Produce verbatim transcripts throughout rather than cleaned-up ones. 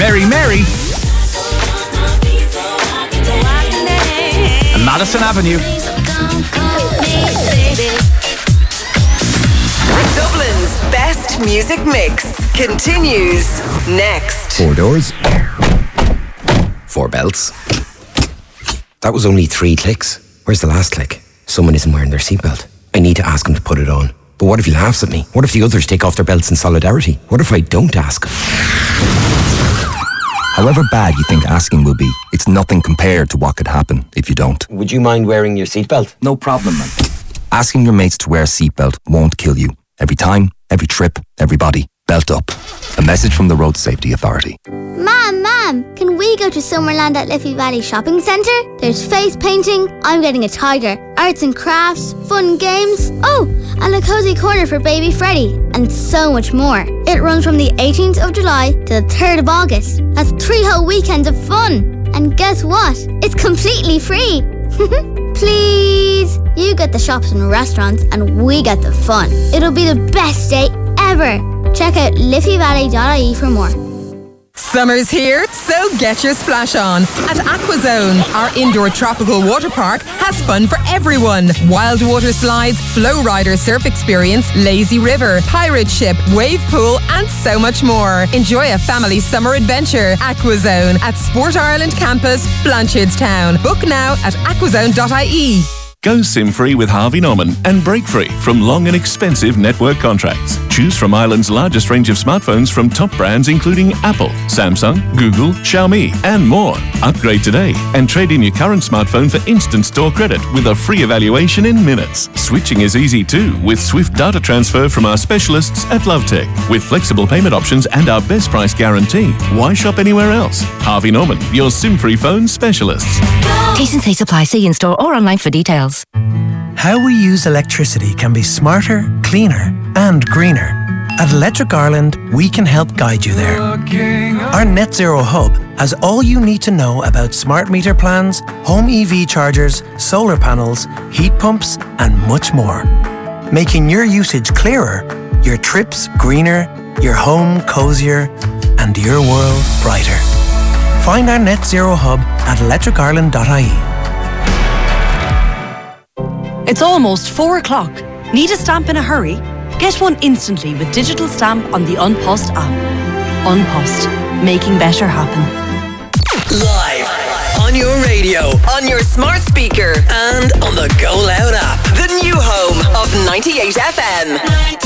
Mary Mary and Madison Avenue. Dublin's best music mix continues next. Four doors. Four belts. That was only three clicks. Where's the last click? Someone isn't wearing their seatbelt. I need to ask him to put it on. But what if he laughs at me? What if the others take off their belts in solidarity? What if I don't ask? However bad you think asking will be, it's nothing compared to what could happen if you don't. Would you mind wearing your seatbelt? No problem, man. Asking your mates to wear a seatbelt won't kill you. Every time, every trip, everybody, belt up. A message from the Road Safety Authority. Mom, Mom, can we go to Summerland at Liffey Valley Shopping Centre? There's face painting, I'm getting a tiger, arts and crafts, fun games, oh, and a cosy corner for baby Freddie, and so much more. It runs from the eighteenth of July to the third of August. That's three whole weekends of fun. And guess what? It's completely free. Please. You get the shops and restaurants and we get the fun. It'll be the best day ever. Check out liffey valley dot I E for more. Summer's here, so get your splash on. At Aquazone, our indoor tropical water park has fun for everyone. Wild water slides, flow rider surf experience, lazy river, pirate ship, wave pool, and so much more. Enjoy a family summer adventure. Aquazone at Sport Ireland Campus, Blanchardstown. Book now at aquazone dot I E. Go SIM-free with Harvey Norman and break free from long and expensive network contracts. Choose from Ireland's largest range of smartphones from top brands including Apple, Samsung, Google, Xiaomi and more. Upgrade today and trade in your current smartphone for instant store credit with a free evaluation in minutes. Switching is easy too with swift data transfer from our specialists at Lovetech. With flexible payment options and our best price guarantee, why shop anywhere else? Harvey Norman, your SIM-free phone specialists. T's and C's apply. See in store or online for details. How we use electricity can be smarter, cleaner and greener. At Electric Ireland, we can help guide you there. Our Net Zero Hub has all you need to know about smart meter plans, home E V chargers, solar panels, heat pumps and much more. Making your usage clearer, your trips greener, your home cosier and your world brighter. Find our Net Zero Hub at electric ireland dot I E. It's almost four o'clock. Need a stamp in a hurry? Get one instantly with digital stamp on the An Post app. An Post, making better happen. Live on your radio, on your smart speaker, and on the Go Loud app. The new home of ninety-eight F M.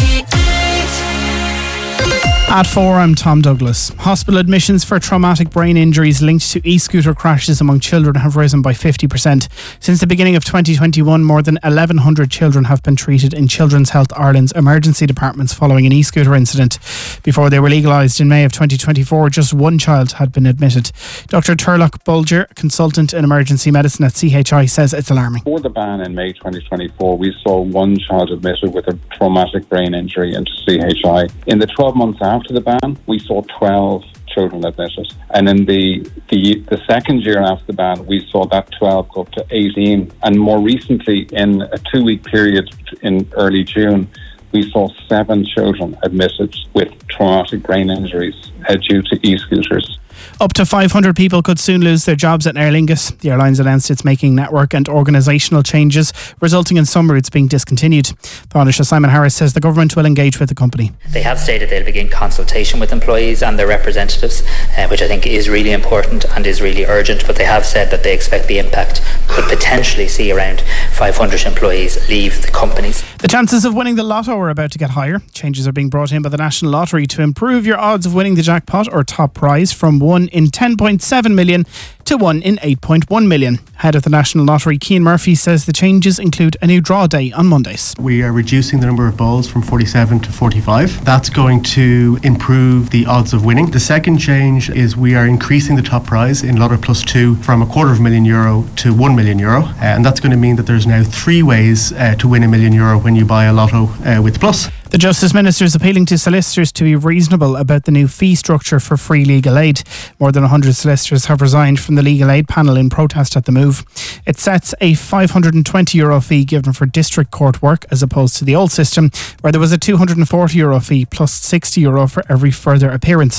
At four, I'm Tom Douglas. Hospital admissions for traumatic brain injuries linked to e-scooter crashes among children have risen by fifty percent. Since the beginning of twenty twenty-one, more than eleven hundred children have been treated in Children's Health Ireland's emergency departments following an e-scooter incident. Before they were legalised in May of twenty twenty-four, just one child had been admitted. Doctor Turlock Bulger, consultant in emergency medicine at C H I, says it's alarming. Before the ban in May twenty twenty-four, we saw one child admitted with a traumatic brain injury into C H I. In the twelve months after After the ban, we saw twelve children admitted. And in the, the the second year after the ban, we saw that twelve go up to eighteen. And more recently, in a two-week period in early June, we saw seven children admitted with traumatic brain injuries uh, due to e-scooters. Up to five hundred people could soon lose their jobs at Aer Lingus. The airlines announced it's making network and organisational changes, resulting in some routes being discontinued. Taoiseach Simon Harris says the government will engage with the company. They have stated they'll begin consultation with employees and their representatives, uh, which I think is really important and is really urgent, but they have said that they expect the impact could potentially see around five hundred employees leave the companies. The chances of winning the lotto are about to get higher. Changes are being brought in by the National Lottery to improve your odds of winning the jackpot or top prize from one in ten point seven million to one in eight point one million. Head of the National Lottery, Cian Murphy, says the changes include a new draw day on Mondays. We are reducing the number of balls from forty-seven to forty-five. That's going to improve the odds of winning. The second change is we are increasing the top prize in Lotto Plus two from a quarter of a million euro to one million euro. Uh, and that's going to mean that there's now three ways uh, to win a million euro when you buy a lotto uh, with Plus. The Justice Minister is appealing to solicitors to be reasonable about the new fee structure for free legal aid. More than one hundred solicitors have resigned from the legal aid panel in protest at the move. It sets a five hundred twenty euro fee given for district court work as opposed to the old system where there was a two hundred forty euro fee plus sixty euro for every further appearance.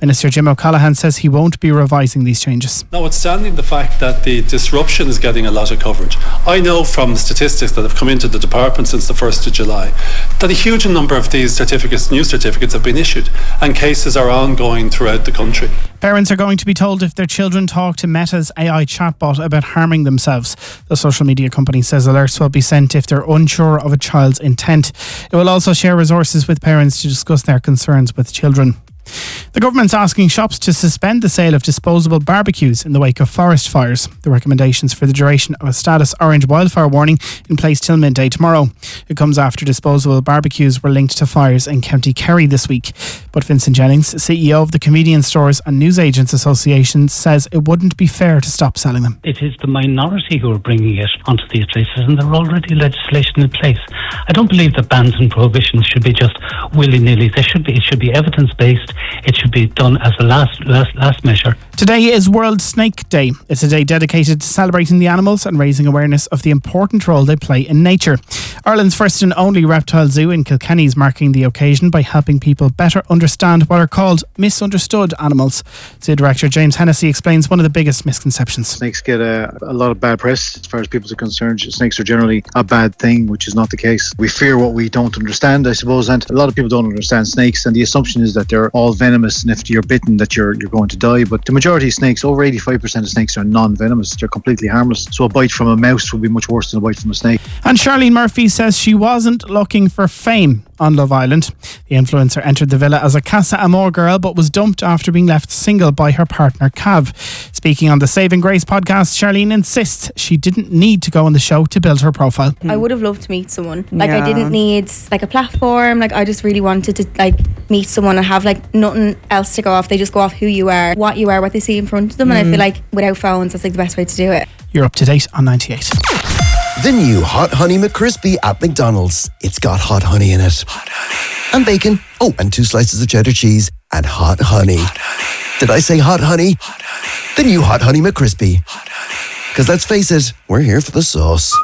Minister Jim O'Callaghan says he won't be revising these changes. Notwithstanding the fact that the disruption is getting a lot of coverage, I know from statistics that have come into the department since the first of July that a huge number of these certificates, new certificates, have been issued and cases are ongoing throughout the country. Parents are going to be told if their children talk to Meta's A I chatbot about harming themselves. The social media company says alerts will be sent if they're unsure of a child's intent. It will also share resources with parents to discuss their concerns with children. The government's asking shops to suspend the sale of disposable barbecues in the wake of forest fires. The recommendations for the duration of a status orange wildfire warning in place till midday tomorrow. It comes after disposable barbecues were linked to fires in County Kerry this week. But Vincent Jennings, C E O of the Convenience Stores and Newsagents Association, says it wouldn't be fair to stop selling them. It is the minority who are bringing it onto these places, and there are already legislation in place. I don't believe that bans and prohibitions should be just willy-nilly. There should be, it should be evidence-based. It should be done as a last, last, last measure. Today is World Snake Day. It's a day dedicated to celebrating the animals and raising awareness of the important role they play in nature. Ireland's first and only reptile zoo in Kilkenny is marking the occasion by helping people better understand what are called misunderstood animals. Zoo Director James Hennessy explains one of the biggest misconceptions. Snakes get a, a lot of bad press as far as people are concerned. Snakes are generally a bad thing, which is not the case. We fear what we don't understand, I suppose, and a lot of people don't understand snakes, and the assumption is that they're all venomous, and if you're bitten that you're you're going to die. But the majority of snakes, over eighty-five percent of snakes, are non-venomous. They're completely harmless. So a bite from a mouse would be much worse than a bite from a snake. And Charlene Murphy says she wasn't looking for fame on Love Island. The influencer entered the villa as a Casa Amor girl but was dumped after being left single by her partner Cav. Speaking on the Saving Grace podcast, Charlene insists she didn't need to go on the show to build her profile. I would have loved to meet someone. Like Yeah. I didn't need like a platform. Like I just really wanted to like meet someone and have like nothing else to go off. They just go off who you are, what you are, what they see in front of them. And I Mm. feel like without phones, that's like the best way to do it. You're up to date on ninety-eight. The new Hot Honey McCrispy at McDonald's. It's got hot honey in it. Hot honey. And bacon. Oh, and two slices of cheddar cheese. And hot honey. Hot honey. Did I say hot honey? Hot honey. The new Hot Honey McCrispy. Hot honey. Because let's face it, we're here for the sauce.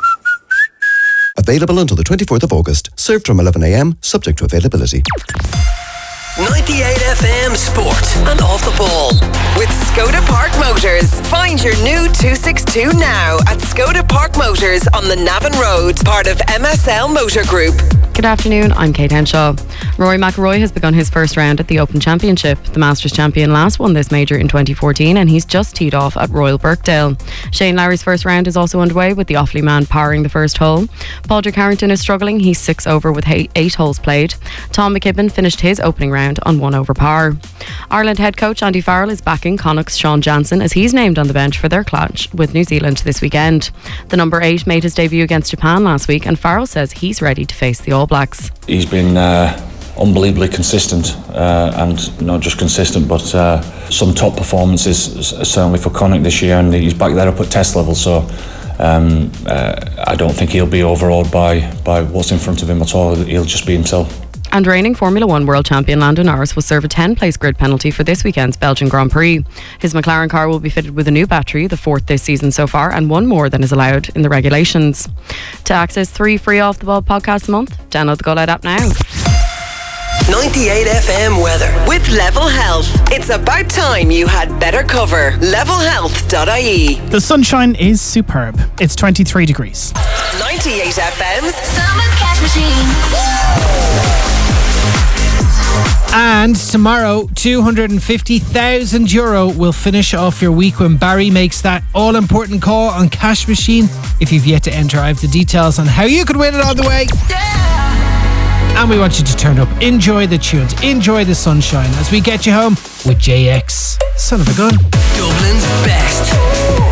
Available until the twenty-fourth of August. Served from eleven a.m, subject to availability. ninety-eight F M Sport and Off the Ball with Skoda Park Motors. Find your new two sixty-two now at Skoda Park Motors on the Navan Road, part of M S L Motor Group. Good afternoon, I'm Kate Henshaw. Rory McIlroy has begun his first round at the Open Championship. The Masters champion last won this major in twenty fourteen and he's just teed off at Royal Birkdale. Shane Lowry's first round is also underway with the Offaly man powering the first hole. Padraig Harrington is struggling, he's six over with eight, eight holes played. Tom McKibben finished his opening round on one over par. Ireland head coach Andy Farrell is backing Connacht's Sean Jansen as he's named on the bench for their clash with New Zealand this weekend. The number eight made his debut against Japan last week and Farrell says he's ready to face the All Blacks. He's been uh, unbelievably consistent uh, and not just consistent but uh, some top performances certainly for Connacht this year, and he's back there up at test level, so um, uh, I don't think he'll be overawed by, by what's in front of him at all. He'll just be himself. And reigning Formula One world champion Lando Norris will serve a ten-place grid penalty for this weekend's Belgian Grand Prix. His McLaren car will be fitted with a new battery, the fourth this season so far, and one more than is allowed in the regulations. To access three free Off the Ball podcasts a month, download the Go Loud app now. ninety-eight F M weather with Level Health. It's about time you had better cover. level health dot I E. The sunshine is superb. It's twenty-three degrees. ninety-eight F M's Summer Cash Machine. And tomorrow, two hundred fifty thousand euro will finish off your week when Barry makes that all-important call on Cash Machine. If you've yet to enter, I have the details on how you could win it on the way. And we want you to turn up, enjoy the tunes, enjoy the sunshine as we get you home with J X. Son of a gun. Dublin's best.